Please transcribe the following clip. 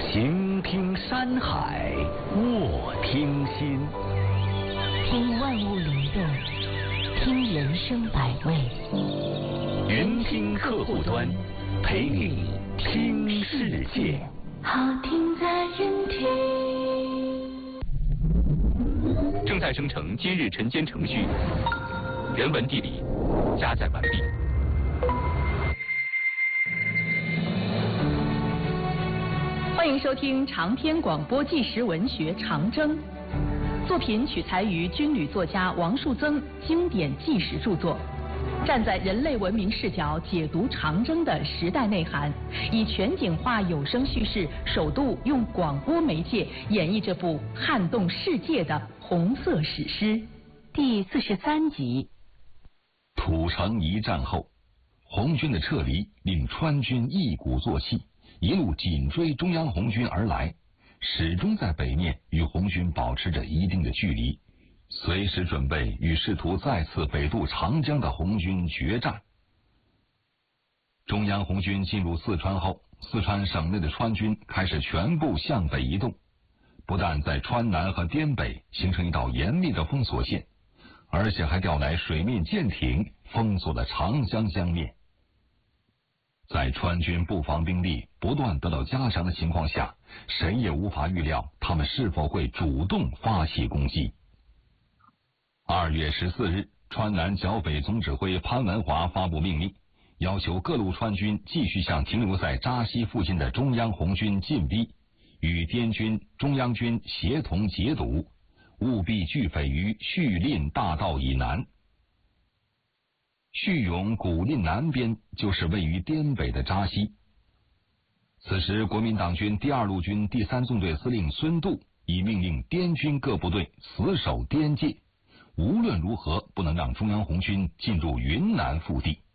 行听山海，卧听心， 听万物灵动，听人生百味。 云听客户端，陪你听世界。 好听在云听。 正在生成今日晨间程序，人文地理加载完毕。 欢迎收听长篇广播纪实文学《长征》，作品取材于军旅作家王树增经典纪实著作，站在人类文明视角解读长征的时代内涵，以全景化有声叙事，首度用广播媒介演绎这部撼动世界的红色史诗。第43集。 土城一战后，红军的撤离令川军一鼓作气，一路紧追中央红军而来，始终在北面与红军保持着一定的距离，随时准备与试图再次北渡长江的红军决战。中央红军进入四川后，四川省内的川军开始全部向北移动，不但在川南和滇北形成一道严密的封锁线，而且还调来水面舰艇封锁了长江江面。在川军布防兵力不断得到加强的情况下，谁也无法预料他们是否会主动发起攻击。2月14日，川南剿匪总指挥潘文华发布命令，要求各路川军继续向停留在扎西附近的中央红军进逼，与滇军、中央军协同截堵，务必拒匪于叙令大道以南。叙永古蔺南边就是位于滇北的扎西。此时国民党军第2路军第3纵队司令孙度已命令滇军各部队死守滇界，无论如何不能让中央红军进入云南腹地。